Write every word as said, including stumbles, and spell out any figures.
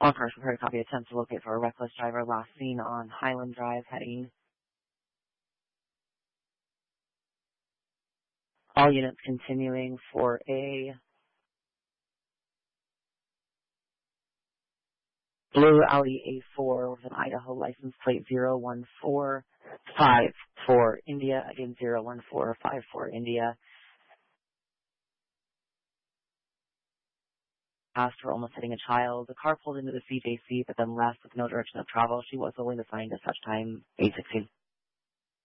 All cars prepared to copy attempt to locate for a reckless driver last seen on Highland Drive heading. All units continuing for a blue Audi A four with an Idaho license plate zero one four five four India. Again, zero one four five four India. Asked for almost hitting a child. The car pulled into the C J C but then left with no direction of travel. She was willing to find at such time eight sixteen.